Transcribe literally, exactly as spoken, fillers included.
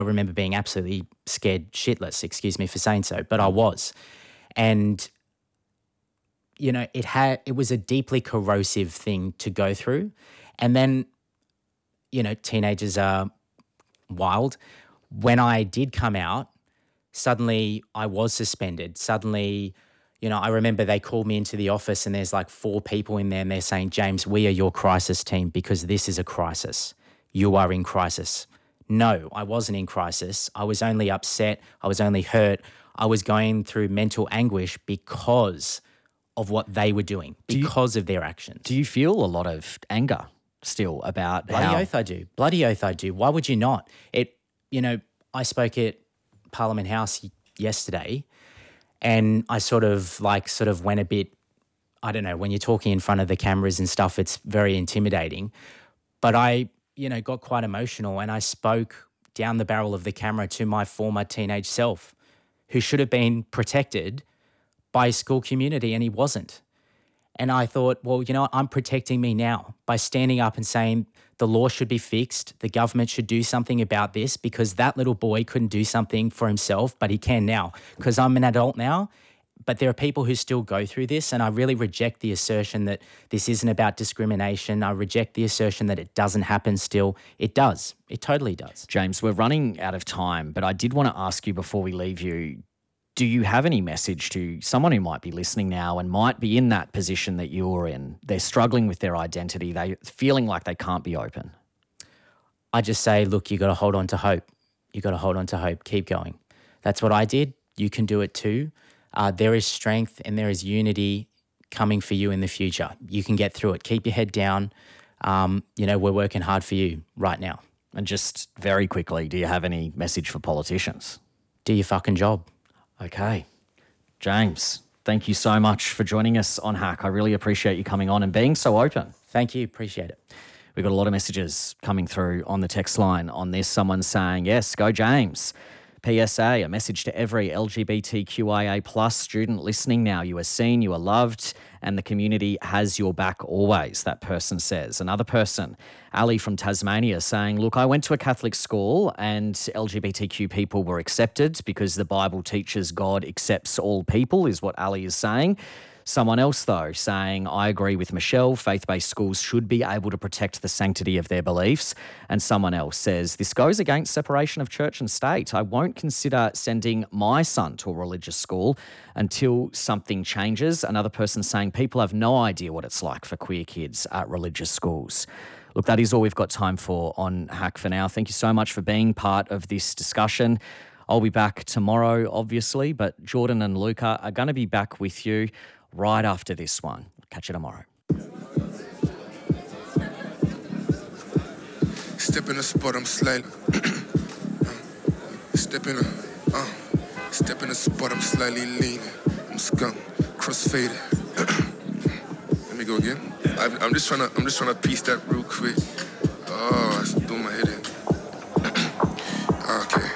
I remember being absolutely scared shitless, excuse me for saying so, but I was. And, you know, it had it was a deeply corrosive thing to go through. And then, you know, teenagers are wild. When I did come out, suddenly I was suspended. Suddenly, you know, I remember they called me into the office and there's like four people in there and they're saying, James, we are your crisis team because this is a crisis. You are in crisis. No, I wasn't in crisis. I was only upset. I was only hurt. I was going through mental anguish because of what they were doing, because you, of their actions. Do you feel a lot of anger still about Bloody how... oath I do. Bloody oath I do. Why would you not? It, you know, I spoke at Parliament House yesterday and I sort of like sort of went a bit, I don't know, when you're talking in front of the cameras and stuff, it's very intimidating. But I, you know, got quite emotional and I spoke down the barrel of the camera to my former teenage self who should have been protected by his school community and he wasn't. And I thought, well, you know what, I'm protecting me now by standing up and saying the law should be fixed, the government should do something about this because that little boy couldn't do something for himself, but he can now because I'm an adult now. But there are people who still go through this and I really reject the assertion that this isn't about discrimination. I reject the assertion that it doesn't happen still. It does. It totally does. James, we're running out of time, but I did want to ask you before we leave you, do you have any message to someone who might be listening now and might be in that position that you're in? They're struggling with their identity. They're feeling like they can't be open. I just say, look, you got to hold on to hope. You got to hold on to hope. Keep going. That's what I did. You can do it too. Uh, there is strength and there is unity coming for you in the future. You can get through it. Keep your head down. Um, you know, we're working hard for you right now. And just very quickly, do you have any message for politicians? Do your fucking job. Okay. James, thank you so much for joining us on Hack. I really appreciate you coming on and being so open. Thank you. Appreciate it. We've got a lot of messages coming through on the text line on this. Someone saying, yes, go James. P S A, a message to every L G B T Q I A plus student listening now. You are seen, you are loved, and the community has your back always, that person says. Another person, Ali from Tasmania, saying, look, I went to a Catholic school and L G B T Q people were accepted because the Bible teaches God accepts all people, is what Ali is saying. Someone else, though, saying, I agree with Michelle, faith-based schools should be able to protect the sanctity of their beliefs. And someone else says, this goes against separation of church and state. I won't consider sending my son to a religious school until something changes. Another person saying, people have no idea what it's like for queer kids at religious schools. Look, that is all we've got time for on Hack for now. Thank you so much for being part of this discussion. I'll be back tomorrow, obviously, but Jordan and Luca are going to be back with you right after this one. Catch you tomorrow. Step in the spot, I'm slightly. Step in the, uh, step in the spot, I'm slightly leaning. I'm skunk, cross-faded. Let me go again. I'm, I'm just trying to, I'm just trying to piece that real quick. Oh, I threw my head in. Okay.